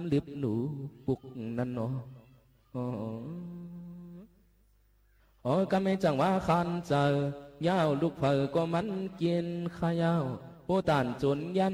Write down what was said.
ลิบหนูปุกนั่นเนาะก็ไม่จังว่าคันเจอยาวลูกเผอก็มันกินข้าวยาวผู้ตานจนยัน